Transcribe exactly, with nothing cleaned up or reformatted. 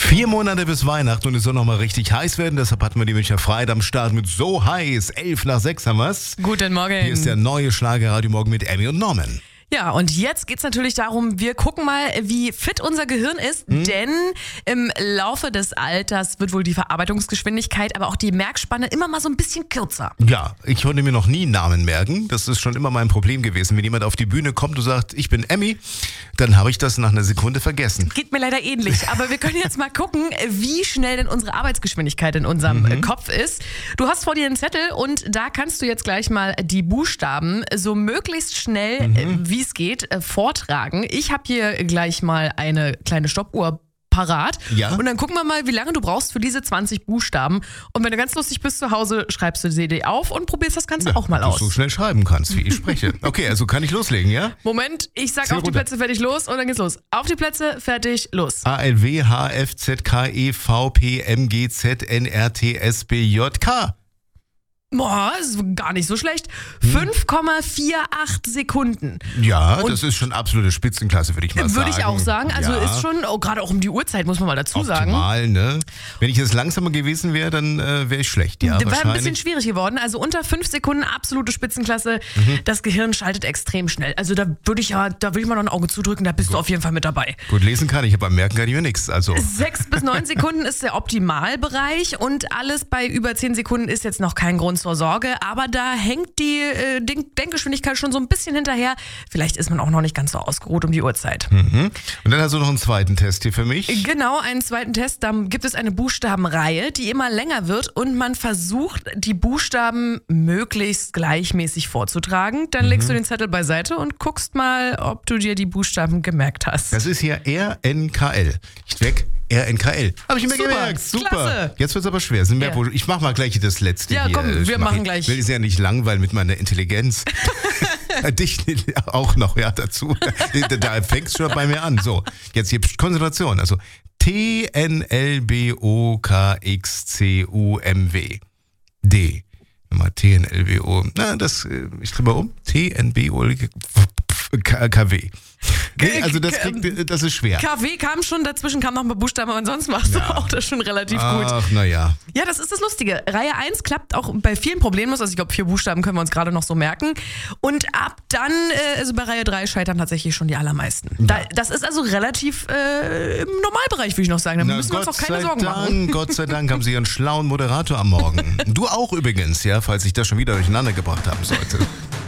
Vier Monate bis Weihnachten und es soll nochmal richtig heiß werden. Deshalb hatten wir die Münchner Freit am Start mit So heiß. Elf nach sechs haben wir's. Guten Morgen. Hier ist der neue Schlager-Radio Morgen mit Emmy und Norman. Ja, und jetzt geht's natürlich darum, wir gucken mal, wie fit unser Gehirn ist, hm? denn im Laufe des Alters wird wohl die Verarbeitungsgeschwindigkeit, aber auch die Merkspanne immer mal so ein bisschen kürzer. Ja, ich konnte mir noch nie Namen merken. Das ist schon immer mein Problem gewesen. Wenn jemand auf die Bühne kommt und sagt, ich bin Emmy, dann habe ich das nach einer Sekunde vergessen. Geht mir leider ähnlich, aber wir können jetzt mal gucken, wie schnell denn unsere Arbeitsgeschwindigkeit in unserem mhm. Kopf ist. Du hast vor dir einen Zettel und da kannst du jetzt gleich mal die Buchstaben so möglichst schnell, mhm. wie es geht, äh, vortragen. Ich habe hier gleich mal eine kleine Stoppuhr parat. Ja. Und dann gucken wir mal, wie lange du brauchst für diese zwanzig Buchstaben. Und wenn du ganz lustig bist zu Hause, schreibst du sie dir auf und probierst das Ganze ja, auch mal aus. Dass du so schnell schreiben kannst, wie ich spreche. Okay, also kann ich loslegen, ja? Moment, ich sag Zähl auf die runter. Plätze, fertig, los und dann geht's los. Auf die Plätze, fertig, los. A L W H F Z K E V P M G Z N R T S B J K. Boah, ist gar nicht so schlecht. fünf Komma achtundvierzig Sekunden. Ja, und das ist schon absolute Spitzenklasse, würde ich mal würde sagen. Würde ich auch sagen. Also ja. ist schon, oh, gerade auch um die Uhrzeit, muss man mal dazu sagen. Optimal, ne? Wenn ich jetzt langsamer gewesen wäre, dann äh, wäre ich schlecht, ja, Das wäre wahrscheinlich. ein bisschen schwierig geworden. Also unter fünf Sekunden, absolute Spitzenklasse. Mhm. Das Gehirn schaltet extrem schnell. Also da würde ich ja, da würde ich mal noch ein Auge zudrücken, da bist Gut. du auf jeden Fall mit dabei. Gut, lesen kann ich, aber merken kann ich mir nichts. Also. Sechs bis neun Sekunden ist der Optimalbereich und alles bei über zehn Sekunden ist jetzt noch kein Grund zur Sorge. Aber da hängt die äh, Denk- Denkgeschwindigkeit schon so ein bisschen hinterher. Vielleicht ist man auch noch nicht ganz so ausgeruht um die Uhrzeit. Mhm. Und dann hast du noch einen zweiten Test hier für mich. Genau, einen zweiten Test. Da gibt es eine Buchstabenreihe, die immer länger wird und man versucht, die Buchstaben möglichst gleichmäßig vorzutragen. Dann mhm. legst du den Zettel beiseite und guckst mal, ob du dir die Buchstaben gemerkt hast. Das ist hier R N K L. Nicht weg. R N K L. Habe ich mir Super, gemerkt. Super. Klasse. Jetzt wird es aber schwer. Sind mehr Ja. Wohl- Ich mache mal gleich das letzte Ja, hier. komm, wir Ich machen mach- gleich. Ich will es ja nicht langweilen mit meiner Intelligenz. Dich auch noch, ja, dazu. Da fängt es schon bei mir an. So, jetzt hier Konzentration. Also T N L B O K X C U M W. D. Nochmal T N L B O. Na, das, ich drehe mal um. T N B O K W. Nee, also das, kriegt, das ist schwer. K W kam schon, dazwischen kam noch ein paar Buchstaben, aber sonst machst du Ja. auch das schon relativ gut. Ach, naja. Ja, das ist das Lustige. Reihe eins klappt auch bei vielen problemlos. Also ich glaube, vier Buchstaben können wir uns gerade noch so merken. Und ab dann, äh, also bei Reihe drei scheitern tatsächlich schon die allermeisten. Da, das ist also relativ äh, im Normalbereich, würde ich noch sagen. Da Na, müssen wir uns Gott auch keine sei Sorgen Dank, machen. Gott sei Dank haben Sie einen schlauen Moderator am Morgen. Du auch übrigens, ja, falls ich das schon wieder durcheinander gebracht haben sollte.